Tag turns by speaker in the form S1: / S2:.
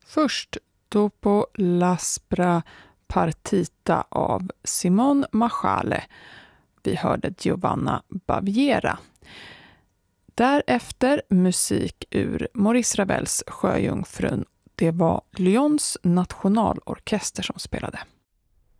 S1: Först Dopo l'aspra partita av Simon Machale. Vi hörde Giovanna Baviera. Därefter musik ur Maurice Ravels Sjöjungfrun. Det var Lyons nationalorkester som spelade.